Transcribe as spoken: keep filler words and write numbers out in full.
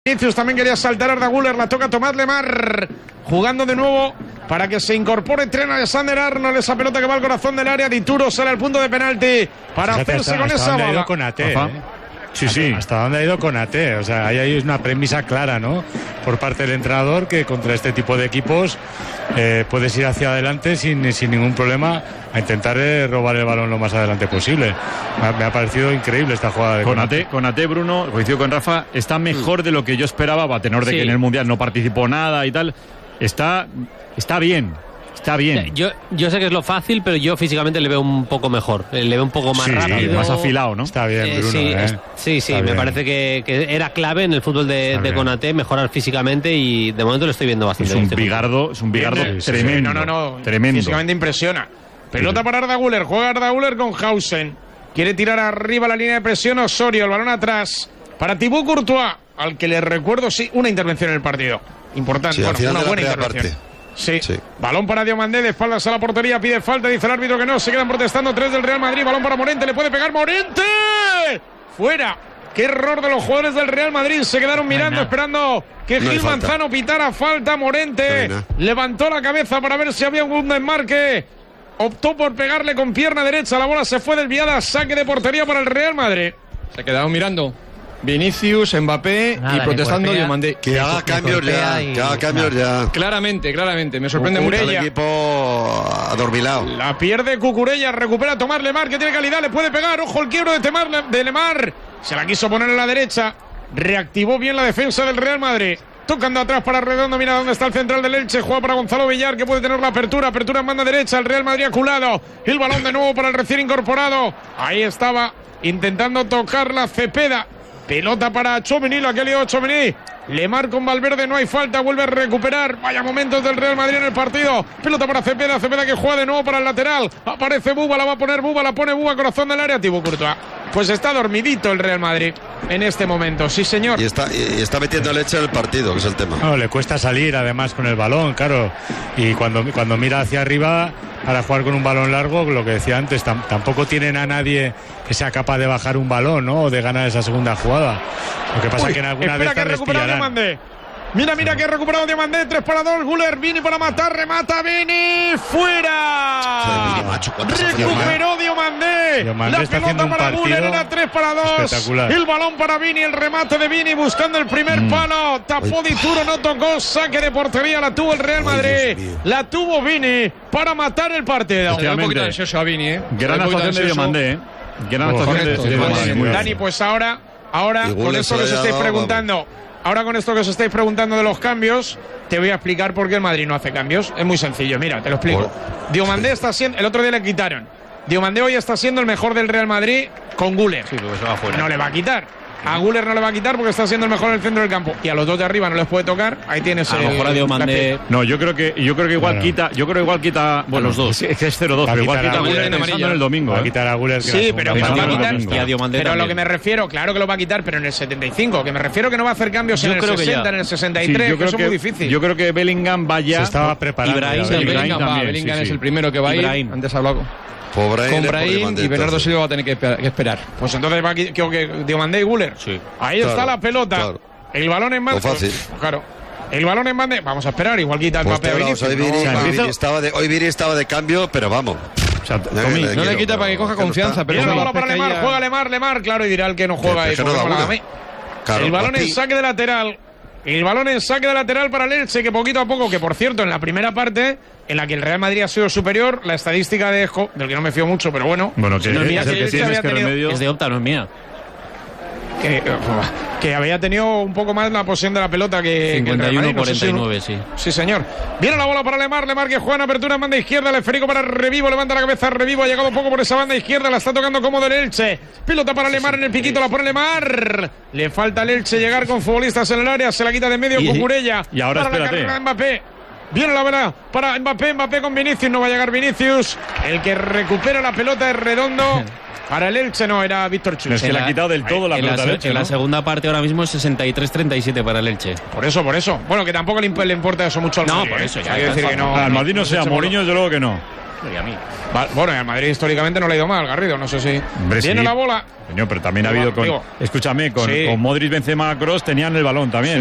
Vinicius también quería saltar Arda Güler, la toca Tomás Lemar, jugando de nuevo para que se incorpore Trent Alexander-Arnold, esa pelota que va al corazón del área. Dituro sale al punto de penalti para Fíjate hacerse hasta, con hasta esa dónde ha ido bala. con Ate, ¿eh? Sí, sí. Hasta dónde ha ido con Ate. O sea, ahí hay una premisa clara, ¿no? Por parte del entrenador, que contra este tipo de equipos eh, puedes ir hacia adelante sin, sin ningún problema a intentar eh, robar el balón lo más adelante posible. Me ha, me ha parecido increíble esta jugada de Konaté. Konaté, Bruno, coincido con Rafa, está mejor de lo que yo esperaba, a tenor de Sí. que en el Mundial no participó nada y tal. Está, está bien. Está bien. Yo, yo sé que es lo fácil, pero yo físicamente le veo un poco mejor. Le veo un poco más Sí, rápido. más afilado, ¿no? Está bien, Eh, Bruno. sí, ¿eh? es- sí, sí, Está me bien. parece que, que era clave en el fútbol de, Está de bien. Konaté mejorar físicamente y de momento lo estoy viendo Es bastante. un bien este bigardo, es un bigardo Viene- sí, tremendo. sí, no, no, no. Tremendo. Físicamente impresiona. Pelota para Arda Güler, juega Arda Güler con Hausen. Quiere tirar arriba la línea de presión Osorio, el balón atrás para Thibaut Courtois, al que le recuerdo, sí, una intervención en el partido. Importante, Sí, al bueno, final una de la buena primera intervención. parte. Sí. Sí. Balón para Diomandé, de espaldas a la portería, pide falta, dice el árbitro que no, se quedan protestando tres del Real Madrid, balón para Morente, le puede pegar Morente, fuera. Qué error de los jugadores del Real Madrid, se quedaron mirando, esperando que No hay Gil falta. Manzano pitara falta. Morente No hay nada. levantó la cabeza para ver si había algún desmarque, optó por pegarle con pierna derecha, la bola se fue desviada, saque de portería para el Real Madrid. Se quedaron mirando Vinicius, Mbappé Nada, y protestando ni golpea. Diomandé. Que haga cambios ya, y- que haga cambios ya. Claramente, claramente. Me sorprende Cucurella. mucho. El equipo adormilado. La pierde Cucurella, recupera Tomás Lemar, que tiene calidad, le puede pegar, ojo el quiebro de, Temar, de Lemar, se la quiso poner en la derecha, reactivó bien la defensa del Real Madrid. Tocando atrás para Redondo, mira dónde está el central del Elche, juega para Gonzalo Villar, que puede tener la apertura, apertura en banda derecha, el Real Madrid aculado, el balón de nuevo para el recién incorporado, ahí estaba intentando tocar la Cepeda, pelota para Tchouaméni, la que ha liado Tchouaméni, Lemar con Valverde, no hay falta, vuelve a recuperar, vaya momentos del Real Madrid en el partido, pelota para Cepeda, Cepeda que juega de nuevo para el lateral, aparece Buba, la va a poner Buba, la pone Buba, corazón del área, Thibaut Courtois. Pues está dormidito el Real Madrid en este momento, sí señor. Y está, y está metiendo leche en el partido, que es el tema. No, le cuesta salir además con el balón, claro. Y cuando, cuando mira hacia arriba para jugar con un balón largo, lo que decía antes, tam- tampoco tienen a nadie que sea capaz de bajar un balón, ¿no? O de ganar esa segunda jugada. Lo que pasa es que en alguna espera vez que ha les recuperado pillarán. Diomandé. Mira, mira que ha recuperado Diomandé. tres para dos. Guller, Vini para matar. Remata Vini. ¡Fuera! Joder, Vini, macho, cuánto se fría, Recuperó Diomandé. Diomandé La está haciendo pelota un para Guller partido era tres para dos. espectacular. El balón para Vini. El remate de Vini buscando el primer palo. Tapó Dituro, no tocó. Saque de portería. La tuvo el Real Ay, Madrid. Dios mío. La tuvo Vini para matar el partido. Le doy un poquito de ansioso a Vini, ¿eh? Gran Le doy un poquito actuación de ansioso. Diomandé, ¿eh? Gran Oh, actuación de, correcto, de sí, Diomandé. sí, Muy bien. Dani, pues ahora, ahora Y con Guller esto se que os lo ha estáis dado, preguntando, ahora con esto que os estáis preguntando de los cambios, te voy a explicar por qué el Madrid no hace cambios. Es muy sencillo, mira, te lo explico. Por- Diomandé está siendo, el otro día le quitaron. Diomandé hoy está siendo el mejor del Real Madrid con Guller. Sí, porque se va fuera. No le va a quitar. A Guller no le va a quitar porque está siendo el mejor en el centro del campo. Y a los dos de arriba no les puede tocar. Ahí tienes A lo el- mejor a Diomandé. No, yo creo que yo creo que igual Bueno. quita, yo creo que igual quita, bueno, los dos. Es que es cero dos, Va a pero igual quitar quita a Guller Guller en pensando amarillo. en el domingo. Va a ¿eh? quitar a Guller. que Sí, la segunda pero mitad va a no quitar- lo mismo. y a Diomandé Pero también. lo que me refiero, claro que lo va a quitar, pero en el setenta y cinco. Que me refiero que no va a hacer cambios Yo en el creo que sesenta, ya. en el sesenta y Sí, tres. yo que creo eso que es muy difícil. yo creo que Bellingham vaya Se estaba preparando. Ibrahim, ya Sí, ves. Ibrahim Bellingham va, también, Bellingham sí, es sí. el primero que va a ir. Ibrahim. Antes hablado Por Brahim, con por Brahim Diomandé, y Bernardo entonces. Silva va a tener que, espe- que esperar. Pues entonces va a qui- que, que Diomandé y Guller. Sí. Ahí Claro, está la pelota. claro. El balón en banda. Lo fácil. Claro. El balón en banda. Vamos a esperar. Igual quita el Pues papel a te hablamos, Vinicius, hoy ¿no? Vini, O sea, hoy empiezo- Vini estaba de, hoy Vini estaba de cambio, pero vamos. O sea, Eh, Tommy, eh, No le quiero, quita para que pero coja que no confianza, está. pero Viene la sí, bola para es que Lemar. ya- Juega Lemar, Lemar. Claro, y dirá el que no juega Que- ahí. que no porque da no me la una. da a mí. Claro, El balón para en ti. saque de lateral. El balón en saque de lateral para el Elche, que poquito a poco, que por cierto, en la primera parte, en la que el Real Madrid ha sido superior, la estadística de Esco, del que no me fío mucho, pero bueno, bueno, que no es mía, es el que que el Elche tienes había que tenido- remedio. Es de Opta, no es mía. que, eh, que había tenido un poco más la posesión de la pelota que, que el Real cincuenta y uno Madrid, no sé si cuarenta y uno- nueve, sí. Sí, señor. Viene la bola para Lemar, Lemar que juega en apertura en banda izquierda, el esférico para Revivo, levanta la cabeza Revivo, ha llegado poco por esa banda izquierda, la está tocando cómodo el Elche. Pelota para Lemar en el piquito, la pone Lemar. Le falta al Elche llegar con futbolistas en el área, se la quita de medio Y- Cucurella. y ahora para la espérate. carrera de Mbappé. Viene la bola para Mbappé, Mbappé con Vinicius, no va a llegar Vinicius. El que recupera la pelota es Redondo. Para el Elche no, era Víctor Chus. Es que le ha quitado del todo la en la, pelota se- al Elche, en la ¿no? segunda parte ahora mismo es sesenta y tres treinta y siete para el Elche. Por eso, por eso. Bueno, que tampoco le, imp- le importa eso mucho al No, Madrid. por ¿eh? eso, ya, Hay que ya decir está. que no. Al Madrid no nos sea echemos- Mourinho, desde luego que no. Y a mí. Va, bueno, y al Madrid históricamente no le ha ido mal, Garrido, no sé si. Hombre, Viene sí. la bola. Señor, pero también ha Digo, habido con. digo, Escúchame, con, sí. con Modric, Benzema, Kroos tenían el balón también.